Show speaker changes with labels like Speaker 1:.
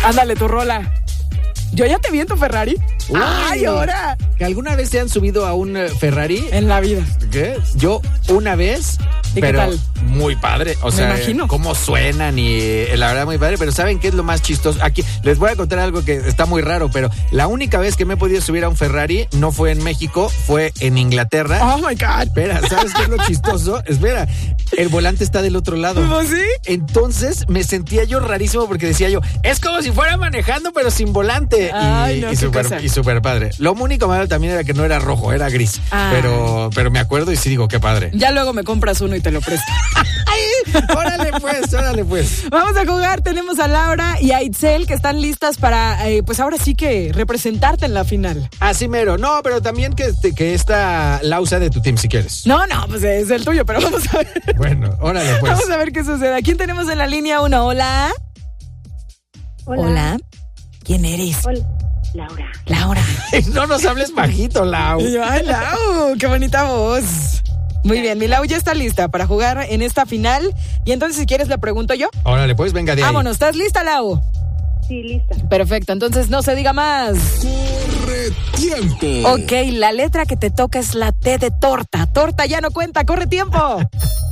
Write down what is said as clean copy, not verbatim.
Speaker 1: Ándale, tu rola. Yo ya te vi en tu Ferrari.
Speaker 2: Uy,
Speaker 1: ¡Ay, ahora!
Speaker 2: ¿Que alguna vez te han subido a un Ferrari?
Speaker 1: En la vida.
Speaker 2: ¿Qué? Yo una vez,
Speaker 1: ¿Y
Speaker 2: pero
Speaker 1: qué tal?
Speaker 2: muy padre. O sea,
Speaker 1: imagino.
Speaker 2: cómo suenan y la verdad muy padre. Pero ¿saben qué es lo más chistoso? Aquí les voy a contar algo que está muy raro, pero la única vez que me he podido subir a un Ferrari no fue en México, fue en Inglaterra.
Speaker 1: Oh my God.
Speaker 2: Espera, ¿sabes qué es lo chistoso? Espera, el volante está del otro lado.
Speaker 1: ¿Cómo sí?
Speaker 2: Entonces me sentía yo rarísimo porque decía yo, es como si fuera manejando pero sin volante.
Speaker 1: Ay, no, qué cosa.
Speaker 2: Y súper padre. Lo único malo también era que no era rojo, era gris.
Speaker 1: Ah.
Speaker 2: Pero me acuerdo y sí digo, qué padre.
Speaker 1: Ya luego me compras uno y te lo presto.
Speaker 2: Órale pues.
Speaker 1: Vamos a jugar. Tenemos a Laura y a Itzel que están listas para, pues ahora sí que representarte en la final.
Speaker 2: Así mero. No, pero también que esta Lausa de tu team si quieres.
Speaker 1: No, pues es el tuyo, pero vamos a ver.
Speaker 2: Bueno, órale pues.
Speaker 1: Vamos a ver qué sucede. ¿A quién tenemos en la línea 1? Hola. Hola. ¿Quién eres?
Speaker 3: Hola.
Speaker 1: Laura.
Speaker 2: No nos hables bajito, Lau.
Speaker 1: Y yo, ay, Lau, qué bonita voz. Muy bien, mi Lau ya está lista para jugar en esta final. Y entonces, si quieres, le pregunto yo.
Speaker 2: Órale pues, venga de ahí.
Speaker 1: Vámonos, ¿estás lista, Lau?
Speaker 3: Sí, lista.
Speaker 1: Perfecto, entonces no se diga más.
Speaker 4: ¡Corre tiempo!
Speaker 1: Ok, la letra que te toca es la T de torta. Torta ya no cuenta, corre tiempo.